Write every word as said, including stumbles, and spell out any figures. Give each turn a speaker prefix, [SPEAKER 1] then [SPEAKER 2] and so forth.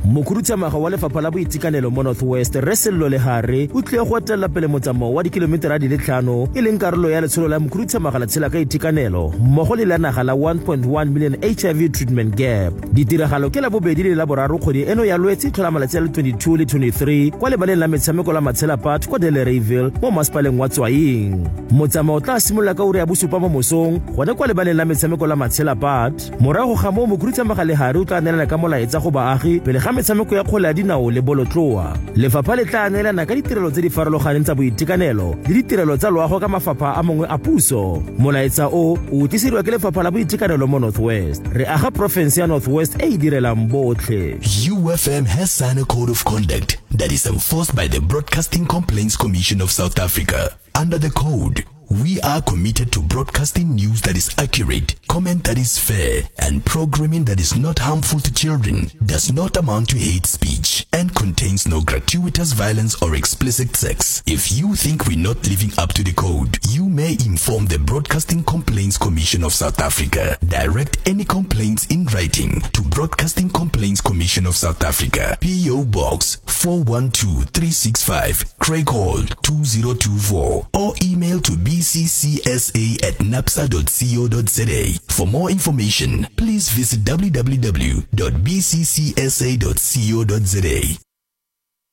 [SPEAKER 1] Mokhuduthamaga wa lefapha la boitekanelo mo Northwest re Sello Lehare o tlile go etela pele motsamao wa dikilometera di le tlhano e leng karolo ya letsholo la mokhuduthamaga la tshela ka itekanelo mmogo le la naga la one point one million H I V treatment gap. Ditiragalo ke la bobedi le la boraro kgwedi eno ya Lwetse tlhola malatsi a le twenty-two le twenty-three kwa lebaleng la metshameko la Matshela Park kwa Delereyville mo masepaleng wa Tswaing. Motsamao tla simolola ka ura ya bosupa mo mosong gone kwa lebaleng la metshameko la Matshela Park. Morago ga moo mokhuduthamaga Lehare o tla neelana ka molaetsa go baagi pele ga metshameko ya kgwele ya dinao le bolotloa. Lefapha le tla neelana ka ditirelo tse di farologaneng tsa boitekanelo le ditirelo tsa loago ka mafapha a mangwe a puso. Molaetsa o o tlisediwa ke lefapha la boitekanelo mo Northwest. Re aga province ya Northwest e e direlang botlhe.
[SPEAKER 2] U F M has signed a code of conduct that is enforced by the Broadcasting Complaints Commission of South Africa. Under the code, we are committed to broadcasting news that is accurate, comment that is fair, and programming that is not harmful to children, does not amount to hate speech, and contains no gratuitous violence or explicit sex. If you think we're not living up to the code, you may inform the Broadcasting Complaints Commission of South Africa. Direct any complaints in writing to Broadcasting Complaints Commission of South Africa, P O Box four one two three six five, Craig Hall two zero two four, or email to b c c s a at napsa dot co dot z a. For more information, please visit w w w dot b c c s a dot co dot z a.